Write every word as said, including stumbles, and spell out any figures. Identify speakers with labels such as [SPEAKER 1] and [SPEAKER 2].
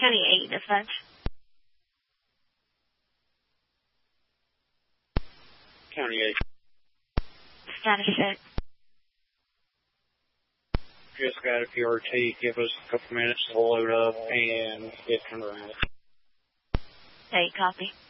[SPEAKER 1] County eight, dispatch.
[SPEAKER 2] County eight.
[SPEAKER 1] Status check.
[SPEAKER 2] Just got a P R T. Give us a couple minutes to load up and get turned around.
[SPEAKER 1] Eight, copy.